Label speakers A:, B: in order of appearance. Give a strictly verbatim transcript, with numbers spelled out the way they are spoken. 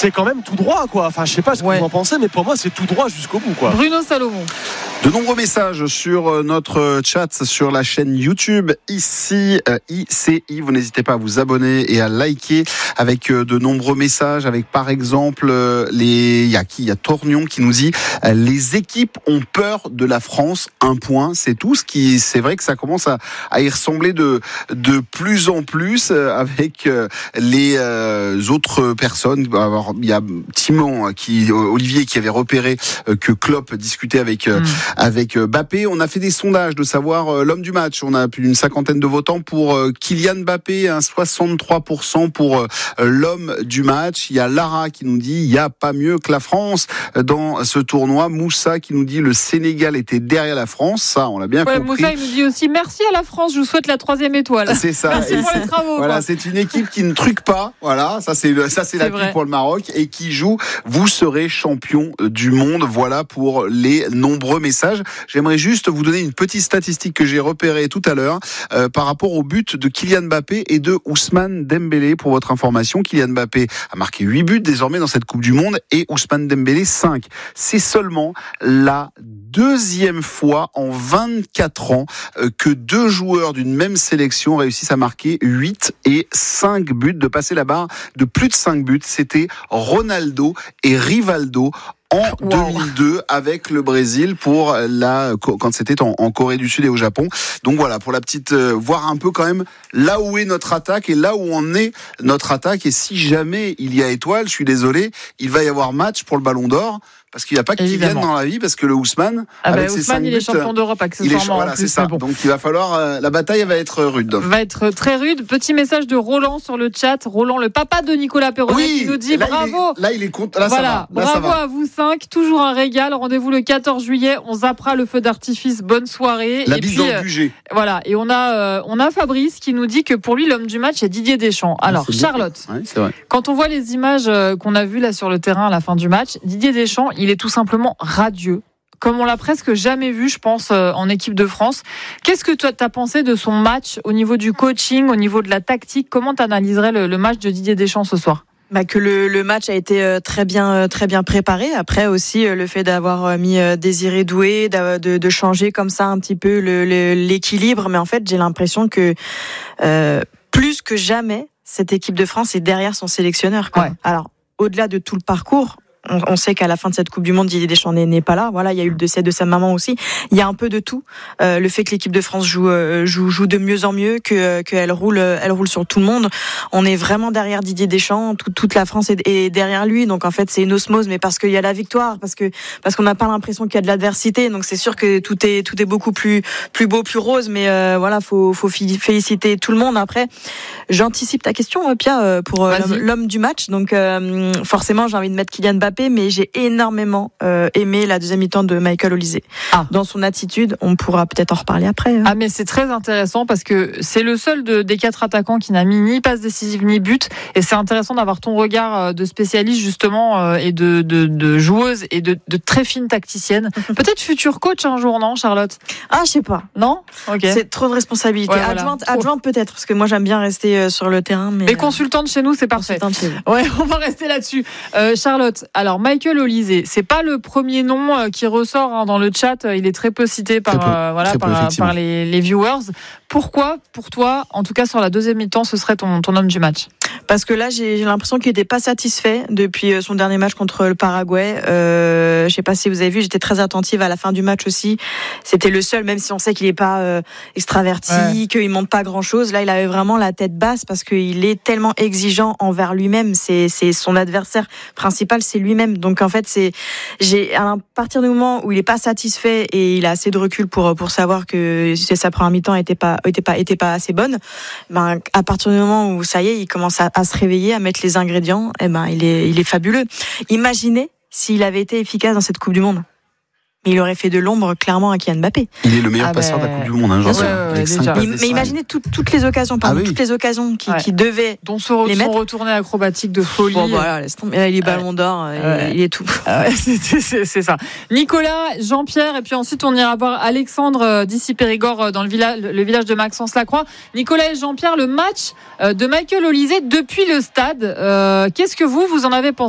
A: c'est quand même tout droit, quoi. Enfin, je sais pas ce que ouais. vous en pensez, mais pour moi, c'est tout droit jusqu'au bout, quoi.
B: Bruno Salomon.
C: De nombreux messages sur notre chat, sur la chaîne YouTube, ici, euh, I C I. Vous n'hésitez pas à vous abonner et à liker avec euh, de nombreux messages, avec par exemple, euh, les, il y a qui? Il y a Tornion qui nous dit, euh, les équipes ont peur de la France, un point, c'est tout. Ce qui, c'est vrai que ça commence à, à y ressembler de, de plus en plus euh, avec euh, les euh, autres personnes. Alors, il y a Timon, qui, Olivier, qui avait repéré euh, que Klopp discutait avec, euh, mmh. avec Mbappé. On a fait des sondages de savoir euh, l'homme du match. On a plus d'une cinquantaine de votants pour euh, Kylian Mbappé, un soixante-trois pour cent pour euh, l'homme du match. Il y a Lara qui nous dit, il n'y a pas mieux que la France dans ce tournoi. Moussa qui nous dit, le Sénégal était derrière la France. Ça, on l'a bien
B: ouais,
C: compris.
B: Moussa, il nous dit aussi, merci à la France, je vous souhaite la troisième étoile.
C: C'est ça.
B: Merci
C: et
B: pour les travaux.
C: Voilà,
B: quoi.
C: c'est une équipe qui ne truque pas. Voilà, ça c'est, le, ça c'est, c'est la pub pour le Maroc et qui joue, vous serez champion du monde. Voilà pour les nombreux messages. J'aimerais juste vous donner une petite statistique que j'ai repérée tout à l'heure euh, par rapport au but de Kylian Mbappé et de Ousmane Dembélé. Pour votre information, Kylian Mbappé a marqué huit buts désormais dans cette Coupe du Monde et Ousmane Dembélé cinq. C'est seulement la deuxième fois en vingt-quatre ans euh, que deux joueurs d'une même sélection réussissent à marquer huit et cinq buts, de passer la barre de plus de cinq buts. C'était Ronaldo et Rivaldo en wow. deux mille deux avec le Brésil pour la quand c'était en, en Corée du Sud et au Japon. Donc voilà, pour la petite euh, voir un peu quand même là où est notre attaque et là où en est notre attaque. Et si jamais il y a étoile, je suis désolé, il va y avoir match pour le Ballon d'Or. Parce qu'il n'y a pas que Kylian dans la vie, parce que le Ousmane,
B: ah
C: avec
B: bah,
C: ses
B: Ousmane, il
C: buts,
B: est champion d'Europe accessoirement.
C: Il est, voilà,
B: en plus,
C: c'est ça.
B: bon.
C: Donc il va falloir, euh, la bataille va être rude.
B: Va être très rude. Petit message de Roland sur le chat. Roland, le papa de Nicolas Perronnet, oui, qui nous dit
C: là,
B: bravo.
C: Il est, là, il est content. Là,
B: voilà,
C: ça va. Là,
B: bravo
C: ça va.
B: à vous cinq. Toujours un régal. Rendez-vous le quatorze juillet. On zappera le feu d'artifice. Bonne soirée.
C: La
B: et
C: bise
B: puis,
C: dans le budget.
B: Euh, voilà. Et on a, euh, on a Fabrice qui nous dit que pour lui, l'homme du match est Didier Deschamps. Alors,
C: c'est
B: Charlotte,
C: ouais, c'est vrai.
B: Quand on voit les images qu'on a vues là sur le terrain à la fin du match, Didier Deschamps, il est tout simplement radieux. Comme on l'a presque jamais vu, je pense, en équipe de France. Qu'est-ce que toi, tu as pensé de son match au niveau du coaching, au niveau de la tactique? Comment tu analyserais le, le match de Didier Deschamps ce soir?
D: Bah que le, le match a été très bien, très bien préparé. Après aussi, le fait d'avoir mis Désiré Doué, de, de, de changer comme ça un petit peu le, le, l'équilibre. Mais en fait, j'ai l'impression que euh, plus que jamais, cette équipe de France est derrière son sélectionneur, quoi. Ouais. Alors, au-delà de tout le parcours, On, on sait qu'à la fin de cette Coupe du Monde, Didier Deschamps n'est, n'est pas là. Voilà, il y a eu le décès de sa maman aussi. Il y a un peu de tout. Euh, le fait que l'équipe de France joue, euh, joue, joue de mieux en mieux, que qu'elle roule, elle roule sur tout le monde. On est vraiment derrière Didier Deschamps. Tout, toute la France est, est derrière lui. Donc en fait, c'est une osmose, mais parce qu'il y a la victoire, parce que parce qu'on n'a pas l'impression qu'il y a de l'adversité. Donc c'est sûr que tout est tout est beaucoup plus plus beau, plus rose. Mais euh, voilà, faut faut féliciter tout le monde. Après, j'anticipe ta question, Pia, pour l'homme, l'homme du match. Donc euh, forcément, j'ai envie de mettre Kylian Mbappé. Mais j'ai énormément euh, aimé la deuxième mi-temps de Michael Olise. Ah. Dans son attitude, on pourra peut-être en reparler après. Hein.
B: Ah mais c'est très intéressant parce que c'est le seul de, des quatre attaquants qui n'a mis ni passe décisive ni but. Et c'est intéressant d'avoir ton regard de spécialiste justement euh, et de, de, de joueuse et de, de très fine tacticienne. Peut-être futur coach un jour, non, Charlotte?
D: Ah, je sais pas.
B: Non, ok.
D: C'est trop de responsabilité. Ouais, voilà. Adjointe, adjointe peut-être, parce que moi j'aime bien rester sur le terrain. Mais,
B: mais consultante chez nous, c'est parfait.
D: Chez
B: ouais, on va rester là-dessus. Euh, Charlotte, alors Michael Olise, c'est pas le premier nom qui ressort hein, dans le chat. Il est très peu cité par, peu, euh, voilà, par, peu, par les, les viewers. Pourquoi, pour toi, en tout cas sur la deuxième mi-temps, ce serait ton, ton homme du match?
D: Parce que là, j'ai, j'ai l'impression qu'il n'était pas satisfait depuis son dernier match contre le Paraguay. Euh, je sais pas si vous avez vu, j'étais très attentive à la fin du match aussi. C'était le seul, même si on sait qu'il n'est pas euh, extraverti, ouais. qu'il montre pas grand-chose. Là, il avait vraiment la tête basse parce qu'il est tellement exigeant envers lui-même. C'est, c'est son adversaire principal, c'est lui-même. Donc en fait, c'est, j'ai à partir du moment où il n'est pas satisfait et il a assez de recul pour pour savoir que sa première mi-temps était pas était pas était pas assez bonne. Ben à partir du moment où ça y est, il commence à, à se réveiller, à mettre les ingrédients. Et ben il est il est fabuleux. Imaginez s'il avait été efficace dans cette Coupe du Monde. Mais il aurait fait de l'ombre clairement à Kylian Mbappé.
C: Il est le meilleur ah passeur ben... de la Coupe du Monde, hein, genre
B: ouais, ouais, avec cinq
D: mais, mais imaginez tout, toutes les occasions, pardon, ah oui. toutes les occasions qui, ouais. qui devaient,
B: dont son,
D: les
B: son retourné acrobatique de folie.
D: Bon, voilà, laisse tomber. Il est ballon d'or, ouais. il, il est tout.
B: Ah ouais, c'est, c'est, c'est ça. Nicolas, Jean-Pierre, et puis ensuite on ira voir Alexandre d'ici Périgord dans le village, le village de Maxence-Lacroix. Nicolas et Jean-Pierre, le match de Michael Olise depuis le stade. Euh, qu'est-ce que vous, vous en avez pensé?